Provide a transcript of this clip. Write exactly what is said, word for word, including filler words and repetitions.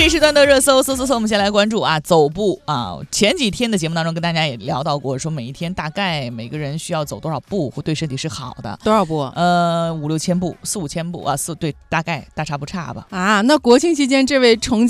这时段的热搜，搜搜搜，我们先来关注啊，走步啊。前几天的节目当中跟大家也聊到过，说每一天大概每个人需要走多少步，会对身体是好的。 多少步？ 呃，五六千步，四五千步啊，四对，大概大差不差吧。 啊，那国庆期间这位重